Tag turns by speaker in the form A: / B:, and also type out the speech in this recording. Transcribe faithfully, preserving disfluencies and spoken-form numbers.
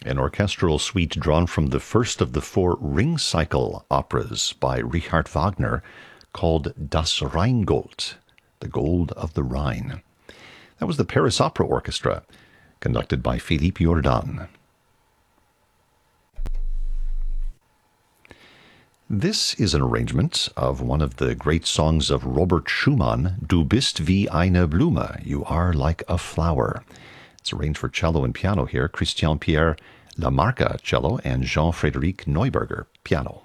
A: an orchestral suite drawn from the first of the four Ring Cycle operas by Richard Wagner called Das Rheingold, the Gold of the Rhine. That was the Paris Opera Orchestra, conducted by Philippe Jordan. This is an arrangement of one of the great songs of Robert Schumann, Du bist wie eine Blume, You Are Like a Flower. It's arranged for cello and piano here, Christian Pierre Lamarca, cello, and Jean-Frédéric Neuberger, piano.